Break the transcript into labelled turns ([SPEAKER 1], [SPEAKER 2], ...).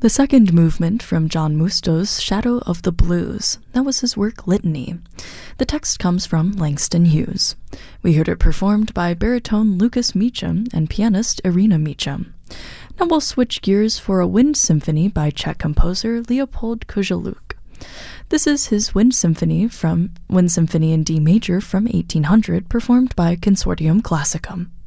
[SPEAKER 1] The second movement from John Musto's Shadow of the Blues. That was his work Litany. The text comes from Langston Hughes. We heard it performed by baritone Lucas Meacham and pianist Irina Meacham. Now we'll switch gears for a wind symphony by Czech composer Leopold Kujaluk. This is his Wind Symphony in D major from 1800, performed by Consortium Classicum.